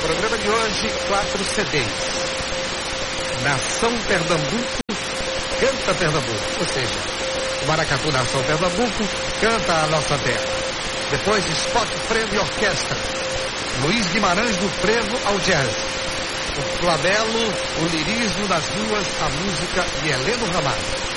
Programa de hoje, 4 CDs. Nação Pernambuco, canta Pernambuco. Ou seja, o Maracatu Nação Pernambuco canta a nossa terra. Depois, Spock Frevo e Orquestra. Luiz Guimarães do Frevo ao jazz. O Flabelo, o lirismo das ruas, a música de Heleno Ramalho.